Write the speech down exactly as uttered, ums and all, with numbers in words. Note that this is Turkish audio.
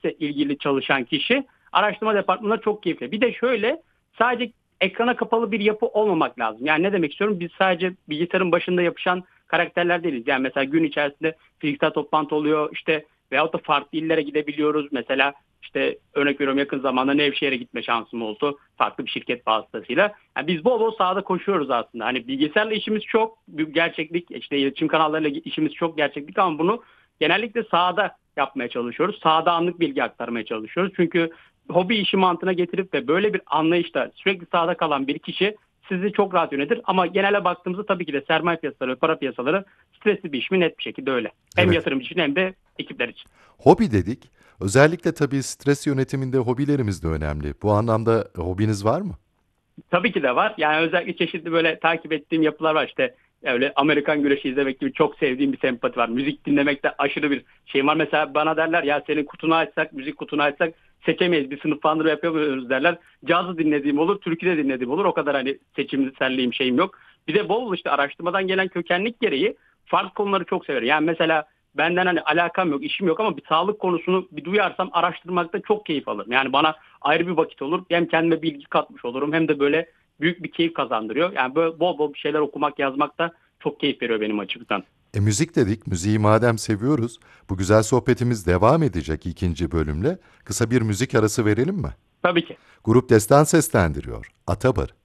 müzikle ilgili çalışan kişi araştırma departmanına çok keyifli. Bir de şöyle, sadece ekrana kapalı bir yapı olmamak lazım. Yani ne demek istiyorum? Biz sadece bilgisayarın başında yapışan karakterler değiliz. Yani mesela gün içerisinde fiziksel toplantı oluyor, işte veyahut da farklı illere gidebiliyoruz. Mesela işte örnek veriyorum, yakın zamanda Nevşehir'e gitme şansım oldu. Farklı bir şirket vasıtasıyla. Yani biz bol bol sahada koşuyoruz aslında. Hani bilgisayarla işimiz çok büyük gerçeklik. İşte iletişim kanallarıyla işimiz çok gerçeklik, ama bunu genellikle sahada yapmaya çalışıyoruz. Sahada anlık bilgi aktarmaya çalışıyoruz. Çünkü hobi işi mantığına getirip de böyle bir anlayışta sürekli sahada kalan bir kişi sizi çok rahat yönetir. Ama genele baktığımızda tabii ki de sermaye piyasaları ve para piyasaları stresli bir iş mi? Net bir şekilde öyle. Hem Evet. yatırımcı için hem de ekipler için. Hobi dedik. Özellikle tabii stres yönetiminde hobilerimiz de önemli. Bu anlamda hobiniz var mı? Tabii ki de var. Yani özellikle çeşitli böyle takip ettiğim yapılar var. İşte öyle Amerikan güreşi izlemek gibi çok sevdiğim bir sempati var. Müzik dinlemekte aşırı bir şeyim var. Mesela bana derler ya, senin kutunu açsak, müzik kutunu açsak seçemeyiz. Bir sınıflandırma yapamıyoruz derler. Cazı dinlediğim olur, türkü de dinlediğim olur. O kadar hani seçimselliğim, şeyim yok. Bir de bol işte araştırmadan gelen kökenlik gereği farklı konuları çok severim. Yani mesela benden hani alakam yok, işim yok, ama bir sağlık konusunu bir duyarsam araştırmakta çok keyif alırım. Yani bana ayrı bir vakit olur. Hem kendime bilgi katmış olurum, hem de böyle büyük bir keyif kazandırıyor. Yani böyle bol bol bir şeyler okumak, yazmak da çok keyif veriyor benim açımdan. E müzik dedik. Müziği madem seviyoruz, bu güzel sohbetimiz devam edecek ikinci bölümle. Kısa bir müzik arası verelim mi? Tabii ki. Grup Destan seslendiriyor. Atabar.